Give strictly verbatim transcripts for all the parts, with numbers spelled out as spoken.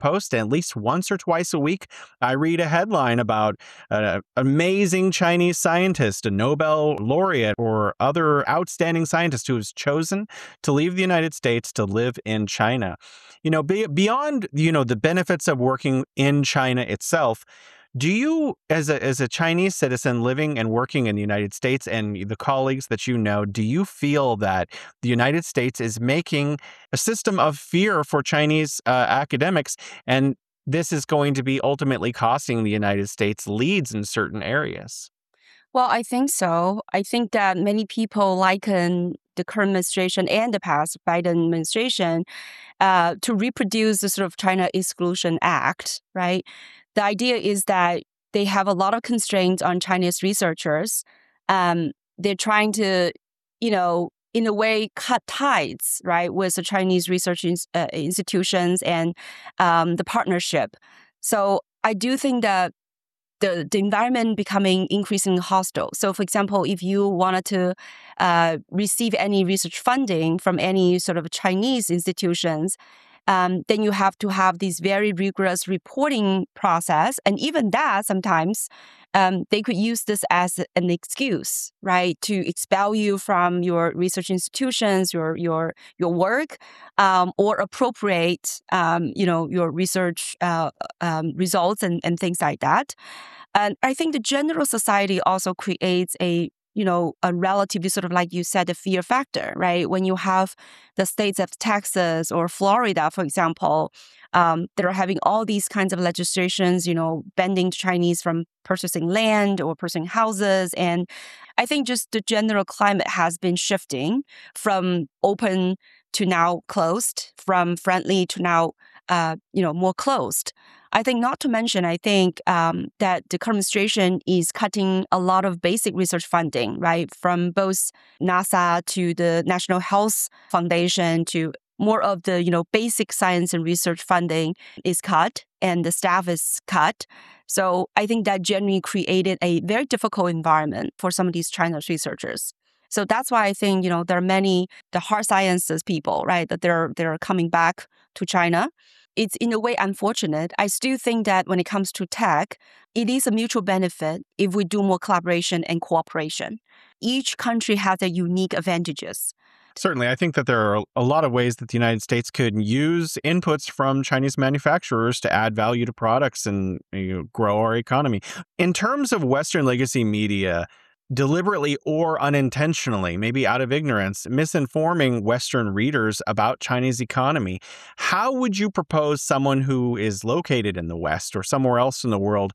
Post, and at least once or twice a week, I read a headline about an amazing Chinese scientist, a Nobel laureate, or other outstanding scientist who has chosen to leave the United States to live in China. You know, be, beyond, you know, the benefits of working in China itself, do you, as a as a Chinese citizen living and working in the United States, and the colleagues that you know, do you feel that the United States is making a system of fear for Chinese uh, academics, and this is going to be ultimately costing the United States leads in certain areas? Well, I think so. I think that many people liken the current administration and the past Biden administration uh, to reproduce the sort of China Exclusion Act, right? The idea is that they have a lot of constraints on Chinese researchers. Um, they're trying to, you know, in a way, cut ties, right, with the Chinese research ins- uh, institutions and um, the partnership. So I do think that the, the environment becoming increasingly hostile. So, for example, if you wanted to uh, receive any research funding from any sort of Chinese institutions, um, then you have to have this very rigorous reporting process. And even that, sometimes um, they could use this as an excuse, right, to expel you from your research institutions, your your your work, um, or appropriate, um, you know, your research uh, um, results and, and things like that. And I think the general society also creates a, you know, a relatively sort of like you said, a fear factor, right? When you have the states of Texas or Florida, for example, um, that are having all these kinds of legislations, you know, banning Chinese from purchasing land or purchasing houses. And I think just the general climate has been shifting from open to now closed, from friendly to now, uh, you know, more closed. I think not to mention, I think um, that the current administration is cutting a lot of basic research funding, right? From both NASA to the National Health Foundation to more of the, you know, basic science and research funding is cut and the staff is cut. So I think that generally created a very difficult environment for some of these Chinese researchers. So that's why I think, you know, there are many, the hard sciences people, right, that they're, they're coming back to China. It's in a way unfortunate. I still think that when it comes to tech, it is a mutual benefit if we do more collaboration and cooperation. Each country has their unique advantages. Certainly, I think that there are a lot of ways that the United States could use inputs from Chinese manufacturers to add value to products and, you know, grow our economy. In terms of Western legacy media, deliberately or unintentionally, maybe out of ignorance, misinforming Western readers about Chinese economy, how would you propose someone who is located in the West or somewhere else in the world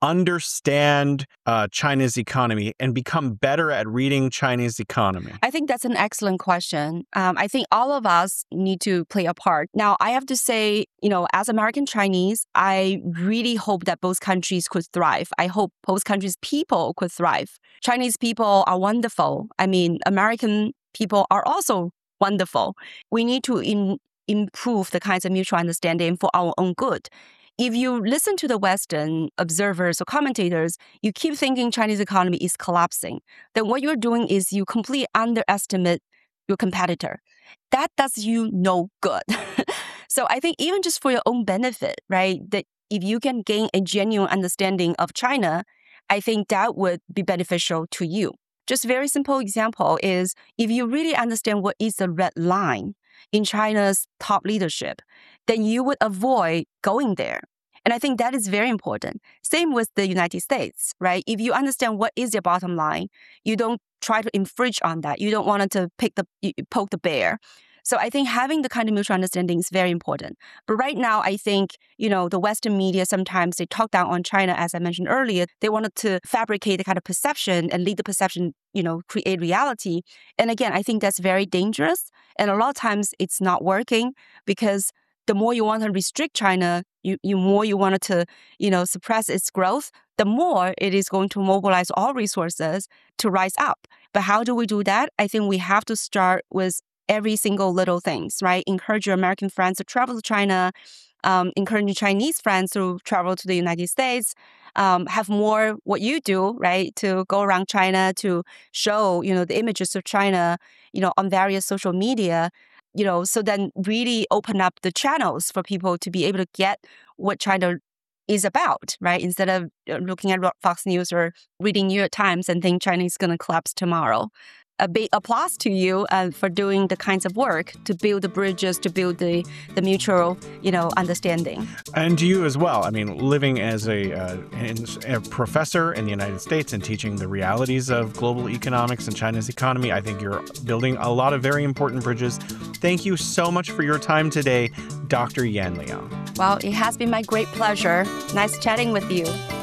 understand uh, China's economy and become better at reading Chinese economy? I think that's an excellent question. Um, I think all of us need to play a part. Now, I have to say, you know, as American Chinese, I really hope that both countries could thrive. I hope both countries' people could thrive. Chinese people are wonderful. I mean, American people are also wonderful. We need to in, improve the kinds of mutual understanding for our own good. If you listen to the Western observers or commentators, you keep thinking Chinese economy is collapsing. Then what you're doing is you completely underestimate your competitor. That does you no good. So I think even just for your own benefit, right, that if you can gain a genuine understanding of China, I think that would be beneficial to you. Just a very simple example is if you really understand what is the red line in China's top leadership, then you would avoid going there. And I think that is very important. Same with the United States, right? If you understand what is your bottom line, you don't try to infringe on that. You don't want to pick the poke the bear. So I think having the kind of mutual understanding is very important. But right now, I think, you know, the Western media, sometimes they talk down on China, as I mentioned earlier. They wanted to fabricate the kind of perception and lead the perception, you know, create reality. And again, I think that's very dangerous. And a lot of times it's not working because the more you want to restrict China, you, you more you wanted to, you know, suppress its growth, the more it is going to mobilize all resources to rise up. But how do we do that? I think we have to start with every single little things, right? Encourage your American friends to travel to China, um, encourage your Chinese friends to travel to the United States, um, have more what you do, right? To go around China to show, you know, the images of China, you know, on various social media. you know, so then really open up the channels for people to be able to get what China is about, right? Instead of looking at Fox News or reading New York Times and think China is going to collapse tomorrow. A big applause to you uh, for doing the kinds of work to build the bridges, to build the, the mutual, you know, understanding. And you as well. I mean, living as a, uh, a professor in the United States and teaching the realities of global economics and China's economy, I think you're building a lot of very important bridges. Thank you so much for your time today, Doctor Yan Liang. Well, it has been my great pleasure. Nice chatting with you.